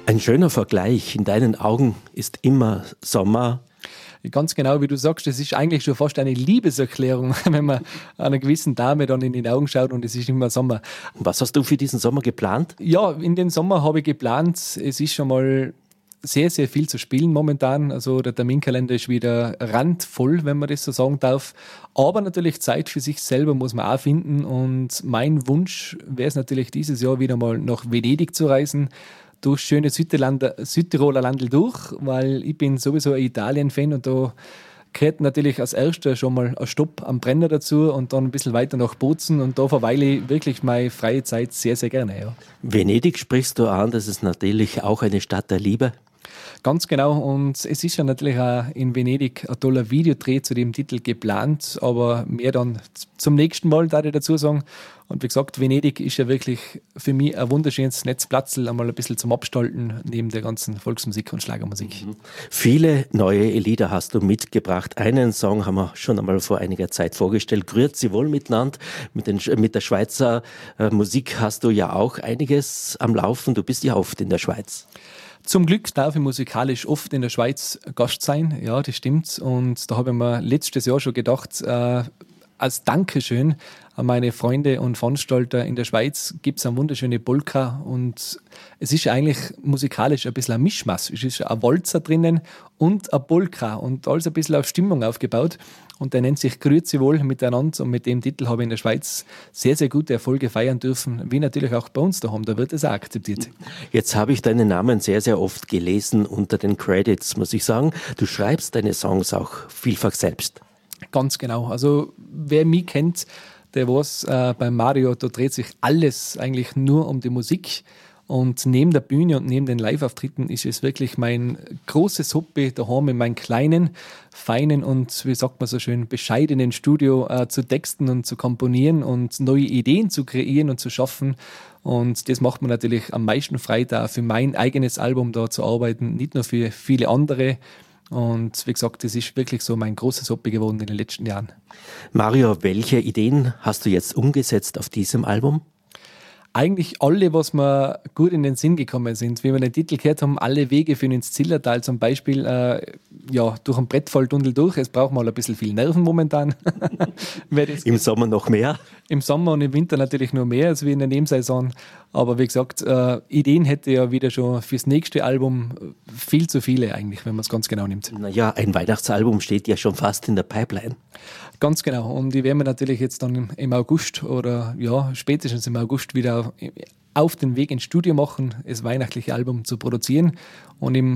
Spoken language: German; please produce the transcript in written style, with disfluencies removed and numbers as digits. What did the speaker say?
Ein schöner Vergleich. In deinen Augen ist immer Sommer. Ganz genau, wie du sagst, das ist eigentlich schon fast eine Liebeserklärung, wenn man einer gewissen Dame dann in die Augen schaut und es ist immer Sommer. Was hast du für diesen Sommer geplant? Ja, in den Sommer habe ich geplant, es ist schon mal sehr, sehr viel zu spielen momentan. Also der Terminkalender ist wieder randvoll, wenn man das so sagen darf. Aber natürlich Zeit für sich selber muss man auch finden. Und mein Wunsch wäre es natürlich dieses Jahr wieder mal nach Venedig zu reisen, durch schöne Südtiroler Landl durch, weil ich bin sowieso ein Italien-Fan und da gehört natürlich als erster schon mal ein Stopp am Brenner dazu und dann ein bisschen weiter nach Bozen und da verweile ich wirklich meine freie Zeit sehr, sehr gerne. Ja. Venedig sprichst du an, das ist natürlich auch eine Stadt der Liebe. Ganz genau, und es ist ja natürlich auch in Venedig ein toller Videodreh zu dem Titel geplant, aber mehr dann zum nächsten Mal, da ich dazu sagen. Und wie gesagt, Venedig ist ja wirklich für mich ein wunderschönes Netzplatzl, einmal ein bisschen zum Abstalten neben der ganzen Volksmusik und Schlagermusik. Viele neue Lieder hast du mitgebracht. Einen Song haben wir schon einmal vor einiger Zeit vorgestellt. Grüezi wohl miteinander. Mit der Schweizer Musik hast du ja auch einiges am Laufen. Du bist ja oft in der Schweiz. Zum Glück darf ich musikalisch oft in der Schweiz Gast sein, ja, das stimmt. Und da habe ich mir letztes Jahr schon gedacht, als Dankeschön an meine Freunde und Veranstalter in der Schweiz gibt es eine wunderschöne Polka und es ist eigentlich musikalisch ein bisschen ein Mischmasch. Es ist ein Walzer drinnen und eine Polka und alles ein bisschen auf Stimmung aufgebaut. Und der nennt sich Grüezi wohl miteinander und mit dem Titel habe ich in der Schweiz sehr, sehr gute Erfolge feiern dürfen, wie natürlich auch bei uns daheim, da wird es auch akzeptiert. Jetzt habe ich deinen Namen sehr, sehr oft gelesen unter den Credits, muss ich sagen. Du schreibst deine Songs auch vielfach selbst. Ganz genau, also wer mich kennt, der weiß, bei Mario, da dreht sich alles eigentlich nur um die Musik. Und neben der Bühne und neben den Live-Auftritten ist es wirklich mein großes Hobby, daheim in meinem kleinen, feinen und, wie sagt man so schön, bescheidenen Studio zu texten und zu komponieren und neue Ideen zu kreieren und zu schaffen. Und das macht mir natürlich am meisten Freude, da für mein eigenes Album da zu arbeiten, nicht nur für viele andere. Und wie gesagt, das ist wirklich so mein großes Hobby geworden in den letzten Jahren. Mario, welche Ideen hast du jetzt umgesetzt auf diesem Album? Eigentlich alle, was mir gut in den Sinn gekommen sind. Wie wir den Titel gehört haben, alle Wege führen ins Zillertal zum Beispiel, durch einen Brettfalltunnel durch. Es braucht mal ein bisschen viel Nerven momentan. Im Sommer noch mehr? Im Sommer und im Winter natürlich nur mehr als wie in der Nebensaison. Aber wie gesagt, Ideen hätte ja wieder schon fürs nächste Album viel zu viele eigentlich, wenn man es ganz genau nimmt. Naja, ein Weihnachtsalbum steht ja schon fast in der Pipeline. Ganz genau. Und die werden wir natürlich jetzt dann im August oder ja, spätestens im August wieder auf den Weg ins Studio machen, das weihnachtliche Album zu produzieren. Und im